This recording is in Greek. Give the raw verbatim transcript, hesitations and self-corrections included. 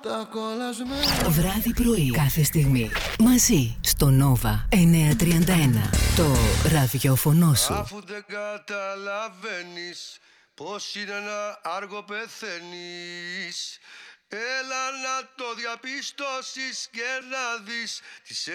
τα κολλασμένα. Βράδυ πρωί κάθε στιγμή μαζί στο Νόβα εννιακόσια τριάντα ένα. Το ραδιόφωνο σου. Αφού δεν καταλαβαίνεις πως είναι ένα άργο πεθαίνεις, έλα να το διαπιστώσεις και να δεις τις